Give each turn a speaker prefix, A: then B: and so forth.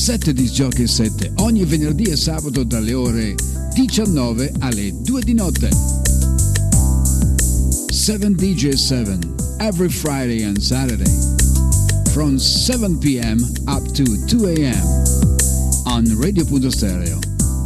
A: 7 disc jockey 7 ogni venerdì e sabato dalle ore 19 alle 2 di notte. 7 DJ 7 every Friday and Saturday from 7 p.m. up to 2 a.m. on Radio Punto Stereo.